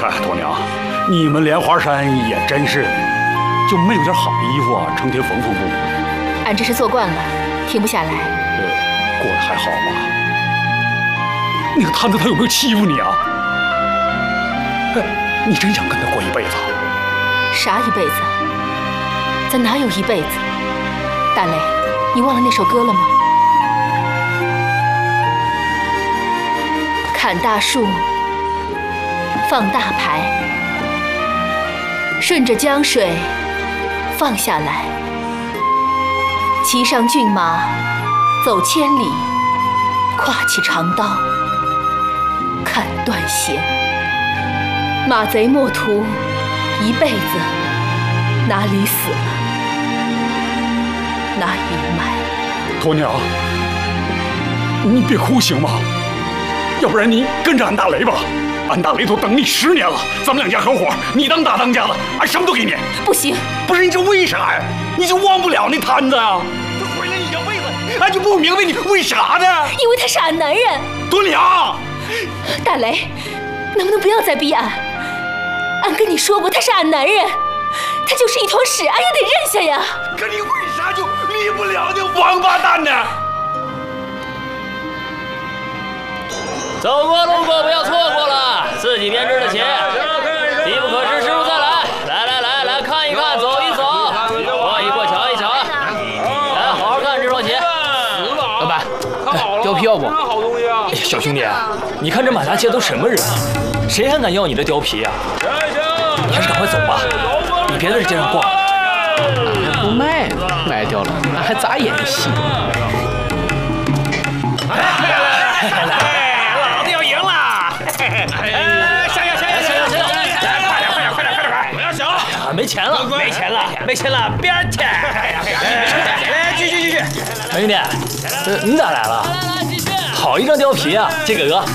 看鸵娘，你们莲花山也真是，就没有件好衣服啊，成天缝缝补补。 俺这是做惯了，停不下来。 过得还好吗？那个摊子他有没有欺负你啊？你真想跟他过一辈子？ 啥一辈子？咱哪有一辈子？大雷，你忘了那首歌了吗？砍大树，放大牌，顺着江水放下来，骑上骏马走千里，挎起长刀砍断弦。马贼莫图一辈子，哪里死了哪里埋。 鸵娘，你别哭行吗？要不然你跟着俺大雷吧，俺大雷都等你10年了，咱们两家合伙，你当大当家的，俺什么都给你。 不行， 不是你这为啥呀？你就忘不了那摊子啊？这毁了你这辈子，俺就不明白你为啥呢？ 因为他是俺男人。 鸵娘， 大雷，能不能不要再逼俺？俺跟你说过，他是俺男人，他就是一坨屎，俺也得认下呀。 可你为啥就离不了那王八蛋呢？ 走过路过不要错过了，自己编织的鞋，机不可失，师傅再来。来看一看，走一走，过一过，瞧一瞧。来，好好看这双鞋。 老板，貂皮要不？ 哎呀，小兄弟，你看这满大街都什么人，谁还敢要你的貂皮呀？你还是赶快走吧，你别在这街上逛。 俺不卖了，卖掉了，俺还咋演戏？ 老子要赢了！下，来，快点！不要小， 没钱了，没钱了，边儿去！ 来，继续！ 小兄弟，你咋来了？好一张貂皮啊，借给哥。